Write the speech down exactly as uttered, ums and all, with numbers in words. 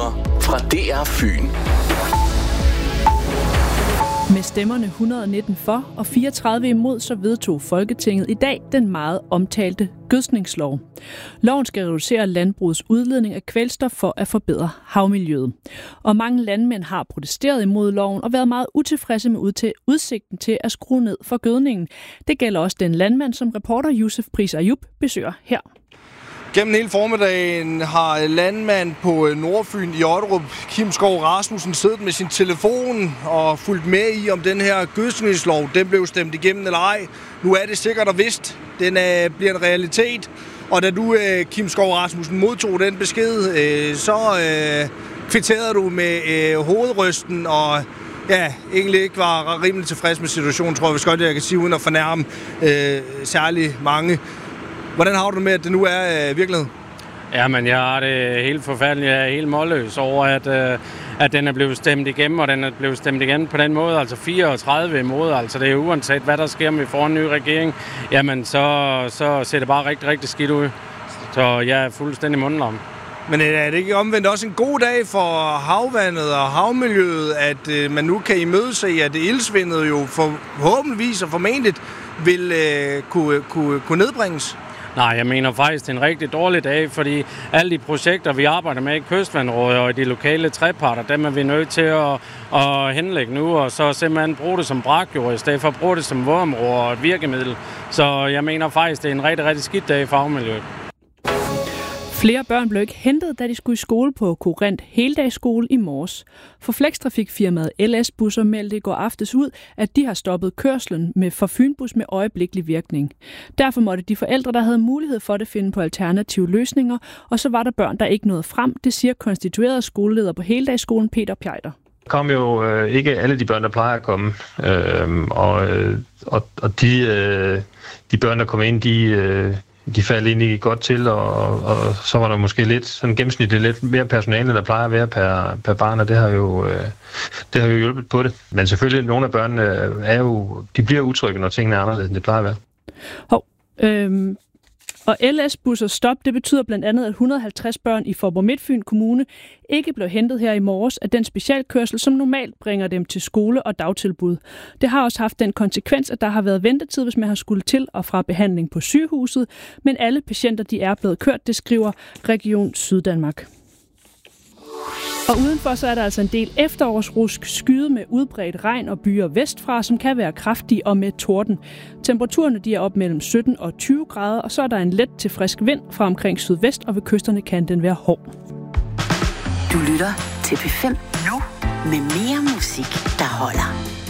Nyheder fra D R Fyn. Med stemmerne et hundrede og nitten for og fireogtredive imod, så vedtog Folketinget i dag den meget omtalte gødskningslov. Loven skal reducere landbrugets udledning af kvælstof for at forbedre havmiljøet. Og mange landmænd har protesteret imod loven og været meget utilfredse med ud til udsigten til at skrue ned for gødningen. Det gælder også den landmand, som reporter Yusuf Pris Ayub besøger her. Gennem hele formiddagen har landmand på Nordfyn i Otterup, Kim Skov Rasmussen, siddet med sin telefon og fulgt med i, om den her gødskningslov, den blev stemt igennem eller ej. Nu er det sikkert og vist. Den øh, bliver en realitet. Og da du, øh, Kim Skov Rasmussen, modtog den besked, øh, så øh, kvitterede du med øh, hovedrysten og ja, egentlig ikke var rimelig tilfreds med situationen, tror jeg, hvis godt jeg kan sige, uden at fornærme øh, særlig mange. Hvordan har du det med, at det nu er øh, virkelighed? Jamen, jeg har det helt forfærdeligt. Jeg er helt målløs over, at, øh, at den er blevet stemt igennem, og den er blevet stemt igen på den måde. Altså fireogtredive imod. Altså det er uanset, hvad der sker, om vi får en ny regering. Jamen, så, så ser det bare rigtig, rigtig skidt ud. Så jeg er fuldstændig mundlam. Men er det ikke omvendt også en god dag for havvandet og havmiljøet, at øh, man nu kan imødese, at ildsvindet jo forhåbentligvis og formentlig vil øh, kunne, kunne, kunne nedbringes? Nej, jeg mener faktisk, det er en rigtig dårlig dag, fordi alle de projekter, vi arbejder med i Kystvandrådet og i de lokale treparter, dem er vi nødt til at, at henlægge nu, og så simpelthen bruge det som brakjord, i stedet for at bruge det som vådområde og et virkemiddel. Så jeg mener faktisk, det er en rigtig, rigtig skidt dag for havmiljøet. Flere børn blev ikke hentet, da de skulle i skole på Korrent heldagsskole i morges. For flextrafikfirmaet L S-busser meldte i går aftes ud, at de har stoppet kørslen med for Fynbus med øjeblikkelig virkning. Derfor måtte de forældre, der havde mulighed for det, finde på alternative løsninger, og så var der børn, der ikke nåede frem. Det siger konstitueret skoleleder på heldagsskolen Peter Pjejder. Der kom jo øh, ikke alle de børn, der plejer at komme, øh, og, øh, og, og de, øh, de børn, der kom ind, de... Øh, De faldt egentlig godt til, og, og så var der måske lidt sådan gennemsnitligt lidt mere personale, der plejer at være per, per barn, og det har jo øh, det har jo hjulpet på det. Men selvfølgelig, nogle af børnene er jo, de bliver utrygge, når tingene er anderledes, end det plejer at være. Hov, øhm, og L S-busser stop, det betyder blandt andet, at et hundrede og halvtreds børn i Faaborg-Midtfyn Kommune ikke blev hentet her i morges af den specialkørsel, som normalt bringer dem til skole og dagtilbud. Det har også haft den konsekvens, at der har været ventetid, hvis man har skulle til og fra behandling på sygehuset, men alle patienter, de er blevet kørt, det skriver Region Syddanmark. Og udenfor så er der altså en del efterårsrusk, skyde med udbredt regn og byer vestfra, som kan være kraftige og med torden. Temperaturerne de er op mellem sytten og tyve grader, og så er der en let til frisk vind fra omkring sydvest, og ved kysterne kan den være hård. Du lytter til P fem nu med mere musik, der holder.